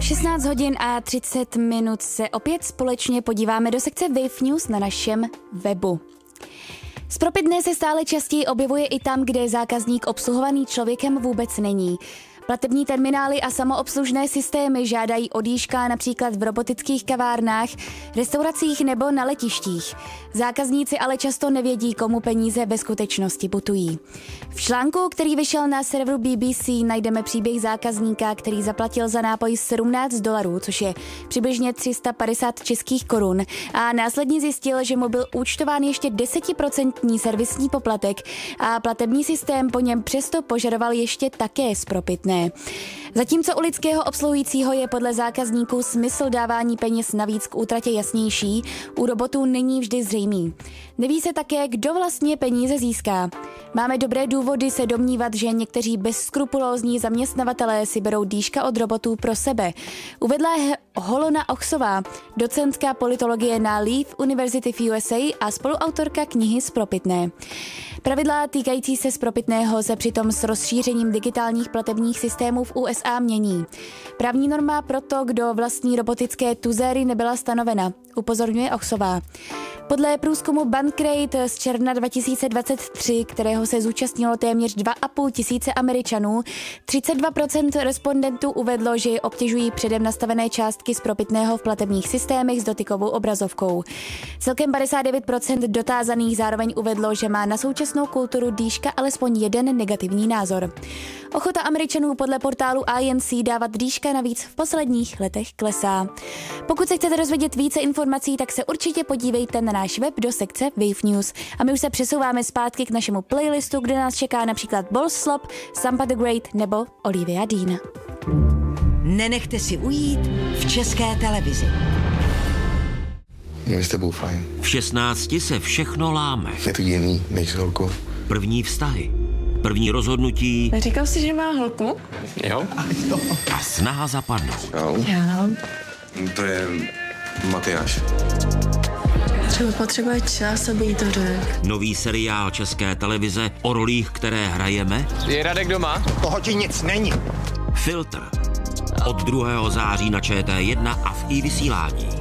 16 hodin a 30 minut se opět společně podíváme do sekce Wave News na našem webu. Spropitné se stále častěji objevuje i tam, kde zákazník obsluhovaný člověkem vůbec není. Platební terminály a samoobslužné systémy žádají o dýška například v robotických kavárnách, restauracích nebo na letištích. Zákazníci ale často nevědí, komu peníze ve skutečnosti putují. V článku, který vyšel na serveru BBC, najdeme příběh zákazníka, který zaplatil za nápoj $17, což je přibližně 350 českých korun, a následně zjistil, že mu byl účtován ještě 10% servisní poplatek a platební systém po něm přesto požadoval ještě také spropitné. Zatímco u lidského obsluhujícího je podle zákazníků smysl dávání peněz navíc k útratě jasnější, u robotů není vždy zřejmý. Neví se také, kdo vlastně peníze získá. Máme dobré důvody se domnívat, že někteří bezskrupulózní zaměstnavatelé si berou dýška od robotů pro sebe. Uvedla Holona Ochsová, docentka politologie na Leaf University v USA a spoluautorka knihy Spropitné. Pravidla týkající se spropitného se přitom s rozšířením digitálních platebních systémů v USA mění. Právní norma pro to, kdo vlastní robotické tuzéry, nebyla stanovena, upozorňuje Ochsová. Podle průzkumu Bankrate z června 2023, kterého se zúčastnilo téměř 2,5 tisíce Američanů, 32% respondentů uvedlo, že je obtěžují předem nastavené částky spropitného v platebních systémech s dotykovou obrazovkou. Celkem 59% dotázaných zároveň uvedlo, že má na současnou kulturu dýška alespoň jeden negativní názor. Ochota Američanů podle portálu INC dávat dýška navíc v posledních letech klesá. Pokud se chcete dozvědět více informací, tak se určitě podívejte na náš web do sekce Wave News. A my už se přesouváme zpátky k našemu playlistu, kde nás čeká například Bols Slop, Sampa the Great nebo Olivia Dean. Nenechte si ujít v České televizi. Je s tebou fajn. V 16 se všechno láme. Je to jiný než s holkou. První vztahy, první rozhodnutí. Neříkal jsi, že má holku? Jo? A snaha zapadnout. Jo. To je Matyáš. Třeba potřebuje čas, aby jí to řekl. Nový seriál České televize o rolích, které hrajeme. Je Radek doma? Toho ti nic není. Filtr. Od 2. září na ČT1 a v iVysílání.